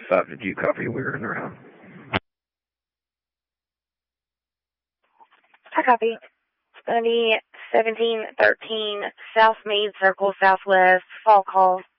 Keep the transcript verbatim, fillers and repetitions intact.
Stop, did you copy? We're in the round. I copy. It's going to be seventeen thirteen South Meade Circle, Southwest, fall call.